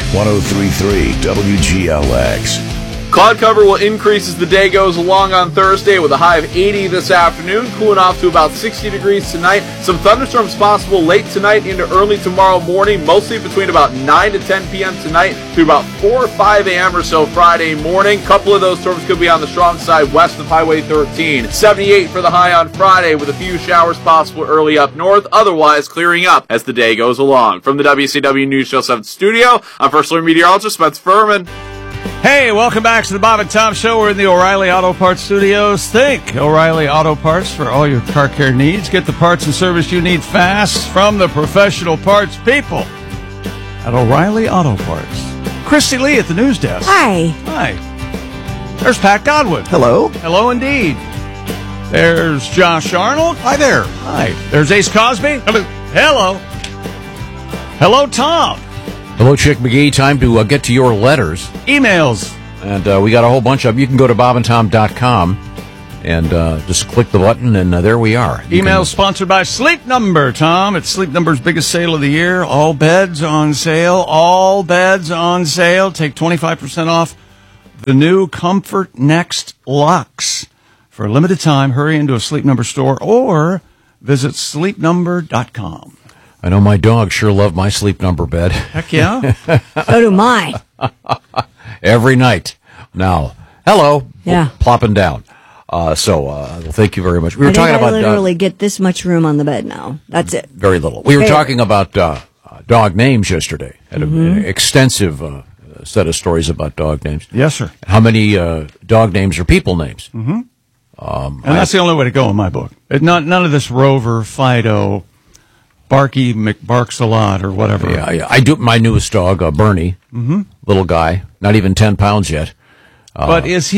103.3 WGLX. Cloud cover will increase as the day goes along on Thursday with a high of 80 this afternoon, cooling off to about 60 degrees tonight. Some thunderstorms possible late tonight into early tomorrow morning, mostly between about 9 to 10 p.m. tonight through about 4 or 5 a.m. or so Friday morning. A couple of those storms could be on the strong side west of Highway 13. 78 for the high on Friday with a few showers possible early up north, otherwise clearing up as the day goes along. From the WCW News Show 7 studio, I'm First Alert Meteorologist Spencer Furman. Hey, welcome back to the Bob and Tom Show. We're in the O'Reilly Auto Parts Studios. Think O'Reilly Auto Parts for all your car care needs. Get the parts and service you need fast from the professional parts people at O'Reilly Auto Parts. Christy Lee at the news desk. Hi. Hi. There's Pat Godwin. Hello. Hello indeed. There's Josh Arnold. Hi there. Hi. There's Ace Cosby. Hello. Hello, Tom. Hello, Chick McGee. Time to get to your letters. Emails. And we got a whole bunch of them. You can go to bobandtom.com and just click the button, and there we are. Email sponsored by Sleep Number, Tom. It's Sleep Number's biggest sale of the year. All beds on sale. All beds on sale. Take 25% off the new Comfort Next Luxe. For a limited time, hurry into a Sleep Number store or visit sleepnumber.com. I know my dog sure loved my Sleep Number bed. Heck yeah. So do mine. Every night. Now, hello. Yeah. Plopping down. Well, thank you very much. We were talking about... I literally get this much room on the bed now. That's it. Very little. We were talking about dog names yesterday. Had an extensive set of stories about dog names. Yes, sir. How many dog names are people names? Mm-hmm. And that's the only way to go in my book. None of this Rover, Fido, Barky McBarks a lot or whatever. Yeah, I do. My newest dog, Bernie, little guy, not even 10 pounds yet. But has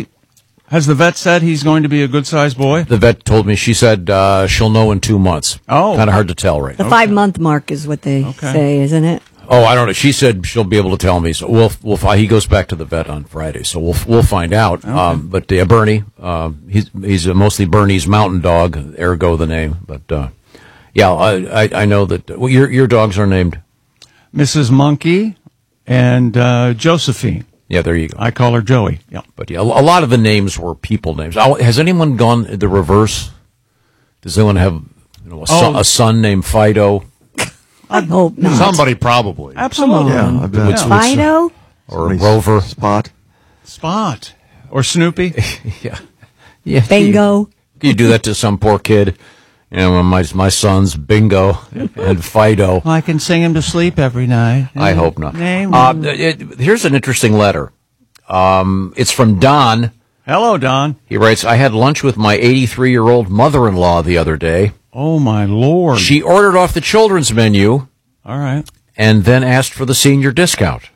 the vet said he's going to be a good-sized boy? The vet told me, she said she'll know in 2 months. Oh. Kind of hard to tell right now. The 5-month mark is what they say, isn't it? Oh, I don't know. She said she'll be able to tell me. So he goes back to the vet on Friday, so we'll find out. Okay. But Bernie, he's mostly Bernie's mountain dog, ergo the name. But yeah, I know that your dogs are named Mrs. Monkey and Josephine. Yeah, there you go. I call her Joey. Yeah, but yeah, a lot of the names were people names. Has anyone gone the reverse? Does anyone have a son named Fido? I hope not. Somebody probably. Absolutely. Yeah. Fido? Or Rover. Spot. Or Snoopy. Yeah. Bingo. You do that to some poor kid. You know, my son's Bingo and Fido. Well, I can sing him to sleep every night. I hope not. Here's Here's an interesting letter. It's from Don. Hello, Don. He writes, I had lunch with my 83-year-old mother-in-law the other day. Oh, my Lord. She ordered off the children's menu. All right. And then asked for the senior discount.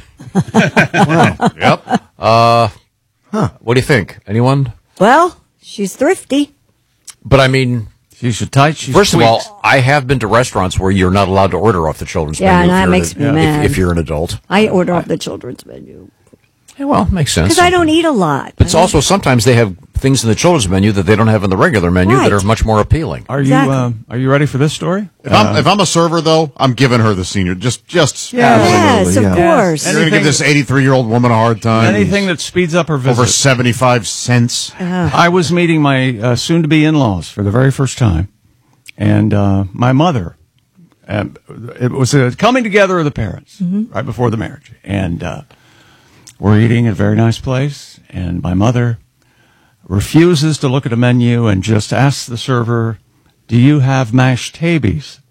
Wow. Yep. What do you think? Anyone? Well, she's thrifty. But I mean, she's tight. First of all, I have been to restaurants where you're not allowed to order off the children's menu. Yeah, and that makes me mad. If you're an adult. I order off the children's menu. Yeah, well, makes sense. Because I don't eat a lot. But it's also sometimes they have things in the children's menu that they don't have in the regular menu that are much more appealing. Are you ready for this story? If I'm a server, though, I'm giving her the senior. Just yes, of course. You're going to give this 83-year-old woman a hard time. Anything that speeds up her visit. Over 75 cents. I was meeting my soon-to-be in-laws for the very first time, and my mother. It was a coming together of the parents right before the marriage, and we're eating at a very nice place, and my mother refuses to look at a menu and just asks the server, do you have mashed tabies?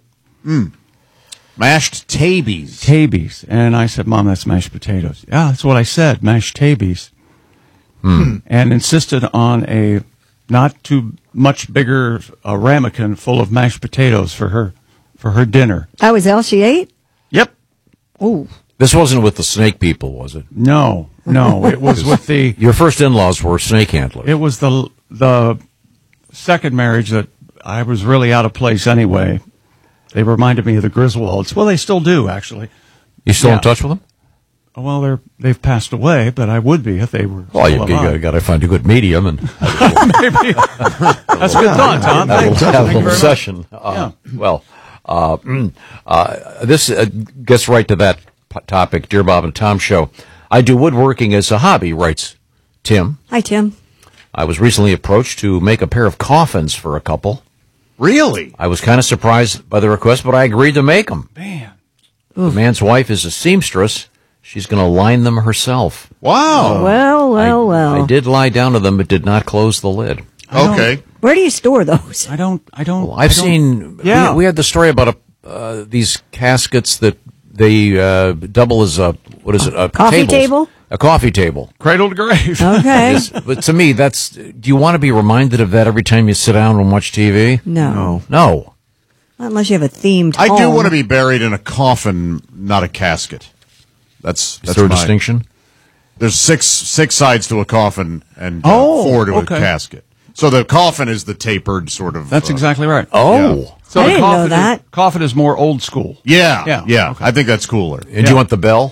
Mashed tabies. Tabies. And I said, Mom, that's mashed potatoes. Yeah, that's what I said, mashed tabies. And insisted on a not too much bigger ramekin full of mashed potatoes for her dinner. That was all she ate? Yep. Oh. This wasn't with the snake people, was it? No. It was with the... Your first in-laws were snake handlers. It was the second marriage that I was really out of place anyway. They reminded me of the Griswolds. Well, they still do, actually. You still in touch with them? Well, they've passed away, but I would be if they were well, still alive. you got to find a good medium. And Maybe. That's a good thought, Tom. Thanks. Have a Thank you little very session. much. Well, this gets right to that topic, Dear Bob and Tom Show. I do woodworking as a hobby, writes Tim. Hi, Tim. I was recently approached to make a pair of coffins for a couple. Really? I was kind of surprised by the request, but I agreed to make them. Man. The man's wife is a seamstress. She's going to line them herself. Wow. Well. I did lie down to them, but did not close the lid. Okay. Where do you store those? I don't. Well, I've seen. Yeah. We had the story about these caskets that they double as a Coffee table? A coffee table. Cradle to grave. Okay. But to me, that's. Do you want to be reminded of that every time you sit down and watch TV? No. No. Not unless you have a themed I do home. want to be buried in a coffin, not a casket. That's Is there a mine. distinction? There's six sides to a coffin and Oh, 4 to okay. a casket. So the coffin is the tapered sort of. That's exactly right. Oh. So I the didn't know coffin that. Coffin is more old school. Yeah. Yeah, Yeah. okay. I think that's cooler. And do you want the bell?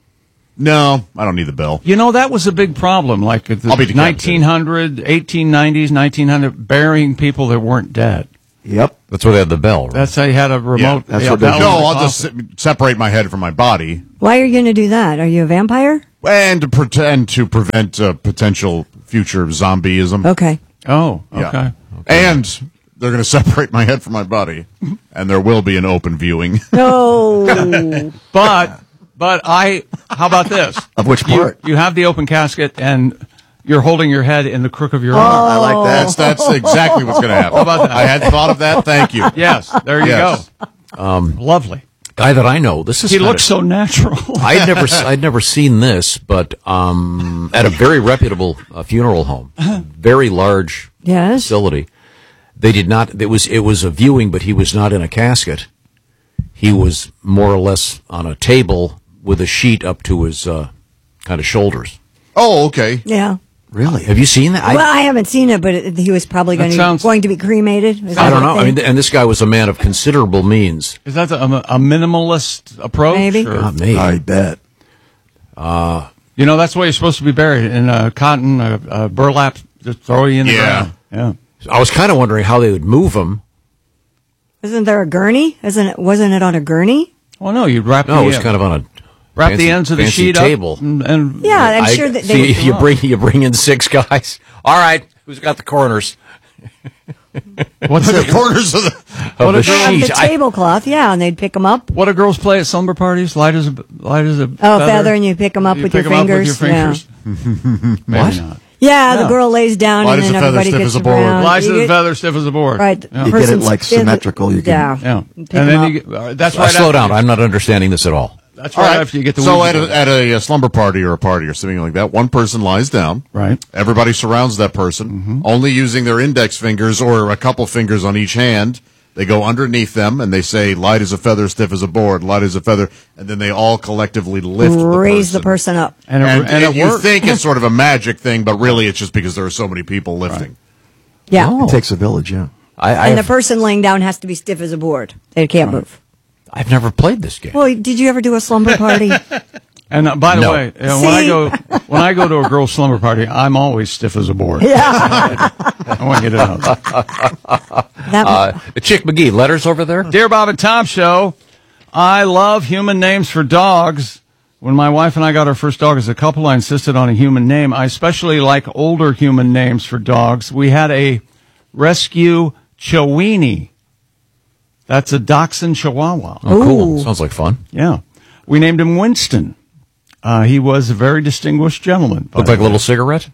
No, I don't need the bell. You know, that was a big problem. Like the I'll be decapitated. 1900, 1890s, 1900, burying people that weren't dead. Yep. That's where they had the bell. Right? That's how you had a remote. that's yeah, what they bell do. in No, the I'll just coffin. separate my head from my body Why are you going to do that? Are you a vampire? and to pretend to prevent potential future zombieism. Okay. Oh, Yeah. okay. And they're going to separate my head from my body, and there will be an open viewing. No. But how about this? Of which part? You have the open casket and you're holding your head in the crook of your arm. I like that. That's exactly what's going to happen. How about that? I hadn't thought of that. Thank you. Yes, there you Yes. go. Lovely. Guy that I know. This is He kinda- looks so natural. I'd never seen this, but at a very reputable funeral home, very large Yes. facility. They did not. It was a viewing, but he was not in a casket. He was more or less on a table with a sheet up to his kind of shoulders. Oh, okay. Yeah. Really? Have you seen that? Well, I haven't seen it, but he was probably That going sounds- to be cremated. Is I that don't the know. I thing? mean, and this guy was a man of considerable means. Is that a minimalist approach? Maybe. or- Not me. I bet. You know, that's the way you're supposed to be buried, in cotton, burlap, just throw you in the Yeah. ground. I was kind of wondering how they would move him. Isn't there a gurney? Wasn't it on a gurney? Well, no, you'd wrap No, it was the, kind of on a wrap fancy- the ends of the fancy sheet table. up. And Yeah, I'm sure that See, they. you bring in 6 guys. All right, who's got the corners what's The it, corners of the. of the Of the sheet? tablecloth, yeah, and they'd pick them up. what do girls play at slumber parties? Light as a Feather, and you pick them up You with pick your 'em up fingers. with your fingers. Maybe What? not. Yeah, Yeah. the girl lays down, Light and as then a feather, everybody stiff gets as a board. around. Light as You a get- feather, stiff as a board. Right. Yeah. You get it person's like stiff- symmetrical. You can. Yeah. Yeah. Pick And 'em then up. you get, that's right. Slow after down. you- I'm not understanding this at all. That's All right right. after you get the So Ouija at board. a slumber party or a party or something like that, one person lies down. Right. Everybody surrounds that person, only using their index fingers or a couple fingers on each hand. They go underneath them and they say, "Light as a feather, stiff as a board. Light as a feather," and then they all collectively lift Raise the the person up. And it you works. think it's sort of a magic thing, but really it's just because there are so many people lifting. Yeah. It takes a village, yeah. And the person laying down has to be stiff as a board. They can't move. I've never played this game. Well, did you ever do a slumber party? And by the No. way, See? when I go to a girl's slumber party, I'm always stiff as a board. Yeah. I want to get it out. That, Chick McGee, letters over there? Dear Bob and Tom Show, I love human names for dogs. When my wife and I got our first dog as a couple, I insisted on a human name. I especially like older human names for dogs. We had a rescue Chiweenie. That's a Dachshund Chihuahua. Oh, cool. Ooh. Sounds like fun. Yeah. We named him Winston. He was a very distinguished gentleman. Looked like a little cigarette?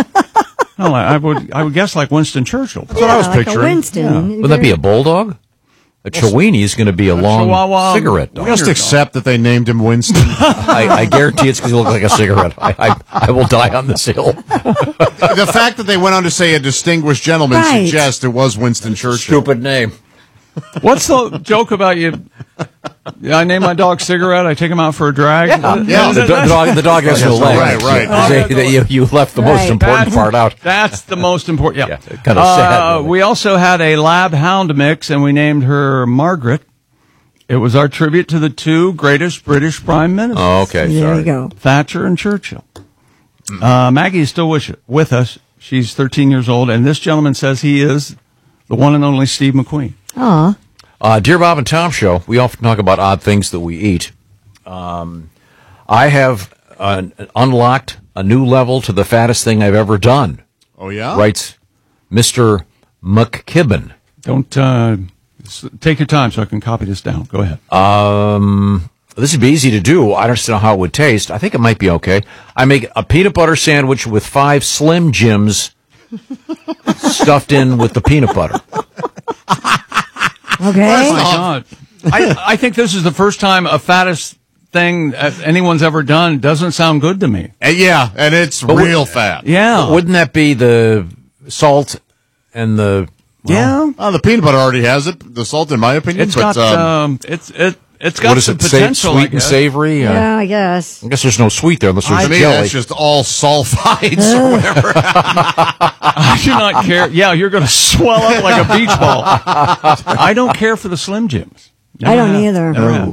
No, I would guess like Winston Churchill. That's what I was like picturing. a Winston. Would that be a bulldog? A Chiweenie is going to be a long Chihuahua cigarette dog. Just accept that they named him Winston. I guarantee it's because he looks like a cigarette. I will die on this hill. The fact that they went on to say a distinguished gentleman Right. suggests it was Winston Churchill. Stupid name. What's the joke about you? I name my dog Cigarette. I take him out for a drag. Yeah. The dog has no legs. Right. You left the most Right. important part out. That's the most important. Yeah, Yeah, kind of sad, really. We also had a lab hound mix, and we named her Margaret. It was our tribute to the 2 greatest British prime ministers, Oh, okay. There Sorry. you go. Thatcher and Churchill. Maggie is still with us. She's 13 years old, and this gentleman says he is the one and only Steve McQueen. Aw. Dear Bob and Tom Show, we often talk about odd things that we eat. I have unlocked a new level to the fattest thing I've ever done. Oh, yeah? Writes Mr. McKibben. Don't take your time so I can copy this down. Go ahead. This would be easy to do. I don't know how it would taste. I think it might be okay. I make a peanut butter sandwich with 5 Slim Jims stuffed in with the peanut butter. Okay. Oh, my God. I think this is the first time a fattest thing anyone's ever done doesn't sound good to me. And it's real fat. Yeah. Wouldn't that be the salt and the... Yeah. Oh, the peanut butter already has it. The salt, in my opinion. It's but, got it's got What does some it say? potential. Sweet and savory? Yeah, I guess. I guess there's no sweet there unless there's to me, jelly. that's just all sulfides or whatever. I do not care. Yeah, you're going to swell up like a beach ball. I don't care for the Slim Jims. I don't either. Never have.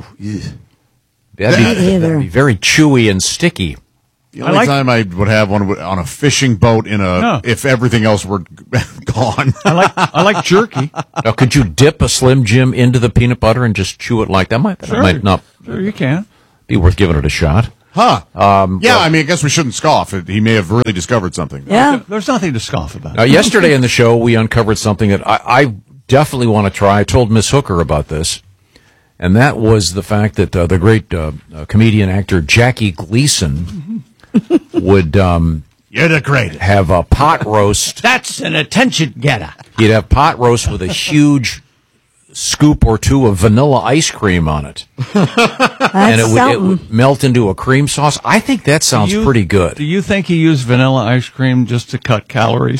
That'd be very chewy and sticky. The only time I would have one on a fishing boat if everything else were gone. I like jerky. Now, could you dip a Slim Jim into the peanut butter and just chew it like that? That might not Sure, you can. be worth giving it a shot. Huh. I guess we shouldn't scoff. He may have really discovered something. Yeah. There's nothing to scoff about. Now, yesterday in the show, we uncovered something that I definitely want to try. I told Miss Hooker about this, and that was the fact that the great comedian actor Jackie Gleason would You're the greatest. have a pot roast. That's an attention getter. He'd have pot roast with a huge scoop or two of vanilla ice cream on it. And it would melt into a cream sauce. I think that sounds pretty good. Do you think he used vanilla ice cream just to cut calories?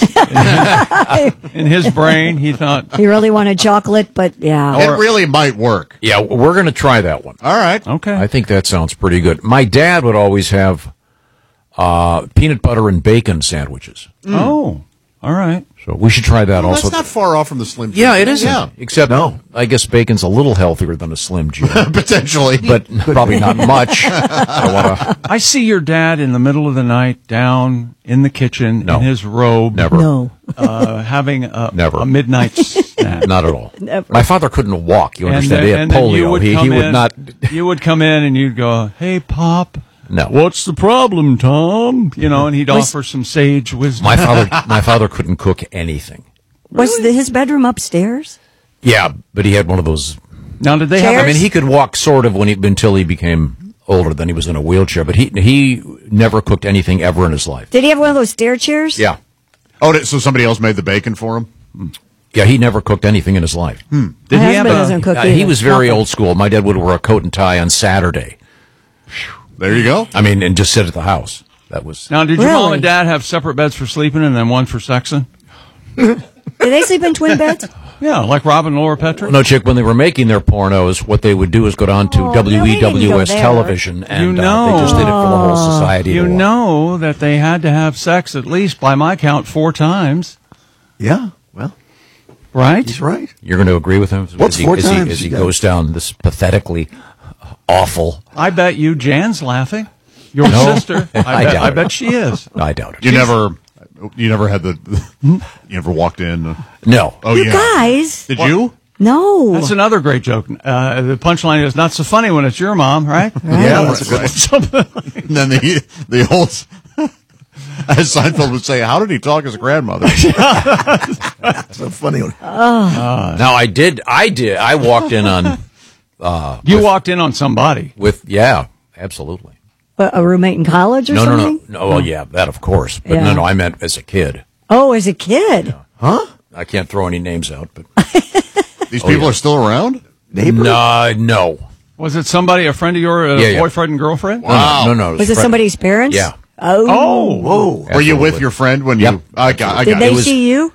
In his brain, he thought, He really wanted chocolate, but yeah. It really might work. Yeah, we're going to try that one. All right. okay. I think that sounds pretty good. My dad would always have peanut butter and bacon sandwiches. Oh, all right. So we should try that Well, also. that's not far off from the Slim Jim. Yeah, it isn't. Yeah. Except, I guess bacon's a little healthier than a Slim Jim. Potentially. But probably not much. I see your dad in the middle of the night down in the kitchen No. in his robe. Never. No. Having Never. a midnight snack. Not at all. Never. My father couldn't walk. You understand? He had and then you polio. would He come would in- not. You would come in and you'd go, "Hey, Pop, No. what's the problem, Tom?" And he'd offer some sage wisdom. My father couldn't cook anything. Was his bedroom upstairs? Yeah, but he had one of those. Now, did they Chairs? have? I mean, he could walk sort of until he became older. Then he was in a wheelchair. But he never cooked anything ever in his life. Did he have one of those stair chairs? Yeah. Oh, so somebody else made the bacon for him? Yeah, he never cooked anything in his life. Did My he have husband doesn't cook He either. was very Nothing. old school. My dad would wear a coat and tie on Saturday. There you go. I mean, and just sit at the house. That was. Now, did your mom Really? and dad have separate beds for sleeping and then one for sexing? Did they sleep in twin beds? Yeah, like Rob and Laura Petrie? No, Chick, when they were making their pornos, what they would do is go down to Oh, no, they didn't go WEWS there. television, and You know. they just did it for the whole society. You to watch. know that they had to have sex at least, by my count, 4 times, Yeah, well, right? he's right. You're going to agree with him? What's 4 times? As he Yeah. goes down this pathetically awful. I bet you Jan's laughing. Your No. sister. I doubt I it. bet she is. I doubt it. You never had you never walked in. No. Oh, You yeah. guys? Did you? No. That's another great joke. The punchline is not so funny when it's your mom, right? Yeah, that's a good one. Something like- And then the old, as Seinfeld would say, how did he talk as a grandmother? So funny. Now I did. I walked in on you walked in on somebody. yeah, absolutely. A roommate in college or No, something? no. Well, yeah, that of course. But Yeah. no, I meant as a kid. Oh, as a kid. I can't throw any names out, but These people are still around? Neighbor? no. Was it somebody, a friend of your Yeah. boyfriend and girlfriend? Wow. No. Was it somebody's parents? Yeah. Oh. Oh, Whoa. Were you with Absolutely. your friend when Yep. you? I got Did it. they was- see you?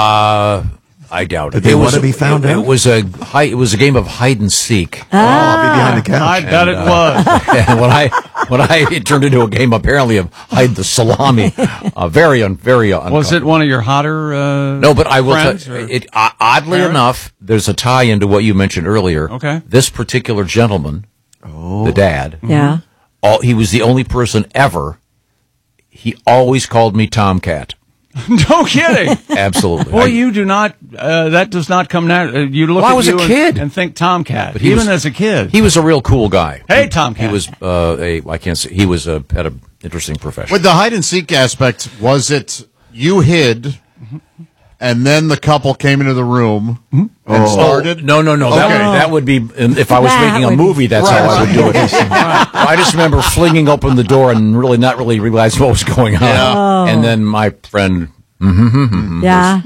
I doubt it. Did they It want was to be found it, out? It was a game of hide and seek. Oh, I'll be behind the couch. I bet it was. And when it turned into a game apparently of hide the salami. Very uncomfortable. Was it one of your hotter No, but I will friends, tell or- it. Oddly parents? enough, there's a tie into what you mentioned earlier. Okay. This particular gentleman, the dad, Yeah. he was the only person ever. He always called me Tomcat. No kidding. Absolutely. Boy, you do not. That does not come now. You look Well, I at was you a kid. and think Tomcat. But he even was- as a kid. He was a real cool guy. Hey, Tomcat. He was I can't say he was had an interesting profession. With the hide and seek aspect, was it you hid, and then the couple came into the room and started? No. That would be if I was That making a would be- movie. That's how I would do it. I just remember flinging open the door and not really realizing what was going on. Yeah. And then my friend, Yeah.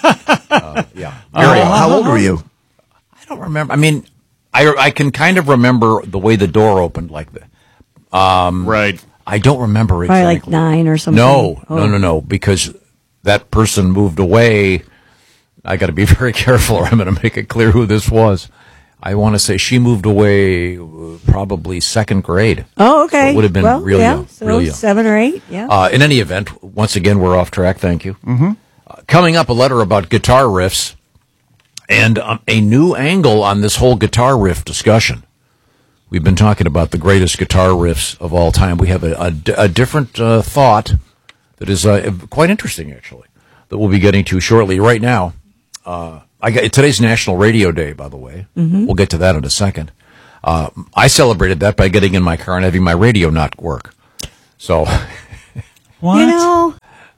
How old were you? I don't remember. I mean, I can kind of remember the way the door opened like that. Right. I don't remember Probably exactly. like 9 or something. No, because that person moved away. I got to be very careful, or I'm going to make it clear who this was. I want to say she moved away probably second grade. Oh, okay. So it would have been real young. So Real young. 7 or 8, yeah. In any event, once again, we're off track. Thank you. Mm-hmm. Coming up, a letter about guitar riffs and a new angle on this whole guitar riff discussion. We've been talking about the greatest guitar riffs of all time. We have a different thought that is quite interesting, actually, that we'll be getting to shortly. Right now, today's National Radio Day, by the way. Mm-hmm. We'll get to that in a second. I celebrated that by getting in my car and having my radio not work. So, What? You know,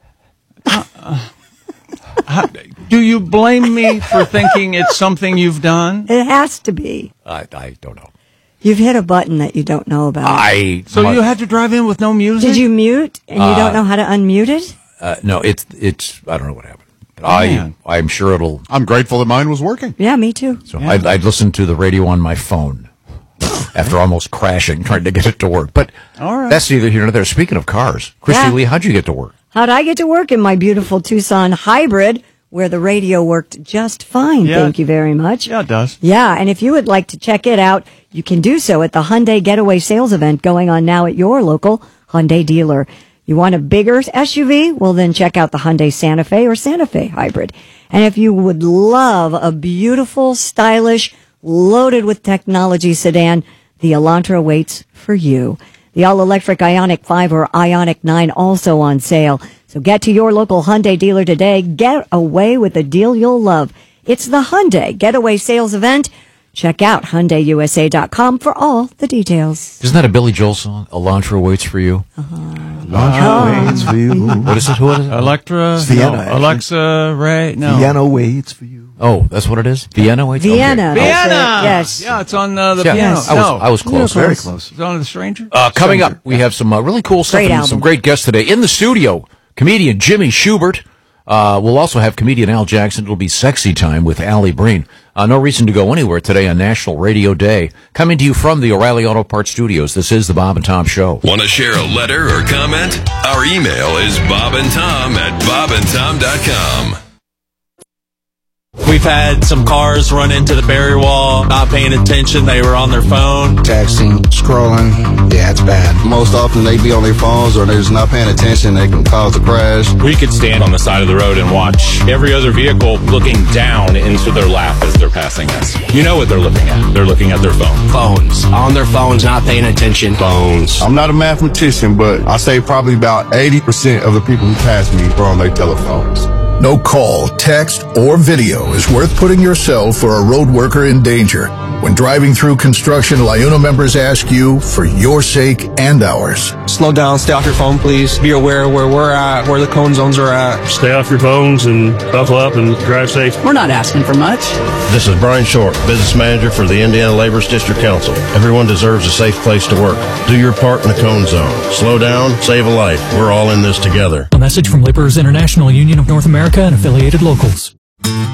Do you blame me for thinking it's something you've done? it has to be. I don't know. You've hit a button that you don't know about. So you had to drive in with no music? Did you mute and you don't know how to unmute it? No, it's. I don't know what happened. But Man. I'm sure it'll. I'm grateful that mine was working. Yeah, me too. So I'd listen to the radio on my phone after almost crashing, trying to get it to work. But All right. that's neither here nor there. Speaking of cars, Christy Yeah. Lee, how'd you get to work? How'd I get to work in my beautiful Tucson hybrid where the radio worked just fine? Yeah. Thank you very much. Yeah, it does. Yeah, and if you would like to check it out, you can do so at the Hyundai Getaway Sales Event going on now at your local Hyundai dealer. You want a bigger SUV? Well, then check out the Hyundai Santa Fe or Santa Fe Hybrid. And if you would love a beautiful, stylish, loaded with technology sedan, the Elantra waits for you. The all-electric Ioniq 5 or Ioniq 9 also on sale. So get to your local Hyundai dealer today. Get away with a deal you'll love. It's the Hyundai Getaway Sales Event. Check out HyundaiUSA.com for all the details. Isn't that a Billy Joel song? Elantra waits for you. Elantra waits for you. What is it? Who is it? Electra? It's Vienna, No. actually. Alexa, Ray? No. Vienna waits for you. Oh, that's what it is. Vienna waits. Vienna. Okay. That's it. Vienna! Yes. Yeah, it's on the Yeah, piano. Yes. I was close. Very close. It's on The Stranger? Coming up, we have some really cool stuff Great and album. some great guests today. In the studio, comedian Jimmy Schubert. We'll also have comedian Al Jackson. It'll be Sexy Time with Allie Breen. No reason to go anywhere today on National Radio Day. Coming to you from the O'Reilly Auto Parts Studios. This is the Bob and Tom Show. Want to share a letter or comment? Our email is bobandtom@bobandtom.com. We've had some cars run into the barrier wall, not paying attention. They were on their phone. Texting, scrolling, yeah, it's bad. Most often they be on their phones or they're just not paying attention. They can cause a crash. We could stand on the side of the road and watch every other vehicle looking down into their lap as they're passing us. You know what they're looking at. They're looking at their phone. Phones. On their phones, not paying attention. Phones. I'm not a mathematician, but I say probably about 80% of the people who pass me are on their telephones. No call, text, or video is worth putting yourself or a road worker in danger. When driving through construction, LIUNA members ask you for your sake and ours. Slow down, stay off your phone, please. Be aware of where we're at, where the cone zones are at. Stay off your phones and buckle up and drive safe. We're not asking for much. This is Brian Short, business manager for the Indiana Laborers District Council. Everyone deserves a safe place to work. Do your part in the cone zone. Slow down, save a life. We're all in this together. A message from Laborers International Union of North America and affiliated locals.